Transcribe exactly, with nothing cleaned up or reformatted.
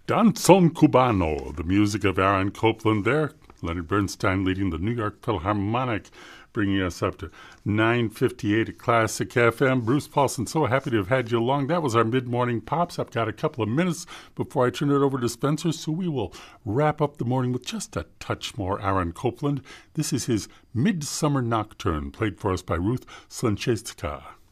Danzon Cubano, the music of Aaron Copland there. Leonard Bernstein leading the New York Philharmonic, bringing us up to nine fifty-eight at Classic F M. Bruce Paulson, so happy to have had you along. That was our mid-morning pops. I've got a couple of minutes before I turn it over to Spencer, so we will wrap up the morning with just a touch more Aaron Copland. This is his Midsummer Nocturne, played for us by Ruth Slenchestka.